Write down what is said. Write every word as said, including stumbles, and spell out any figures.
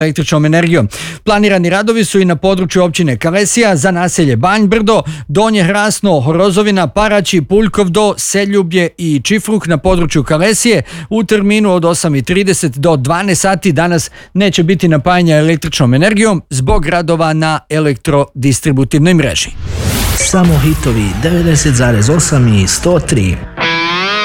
električnom energijom. Planirani radovi su i na području općine Kalesija za naselje Banj Brdo, Donje Hrasno, Horozovina, Paraći, Puljkov do, Seljublje i Čifruk na području Kalesije u terminu od osam i trideset do dvanaest sati. Danas neće biti napajanja električnom energijom zbog radova na elektrodistributivnoj mreži. Samo hitovi devedeset zarez osam i sto tri.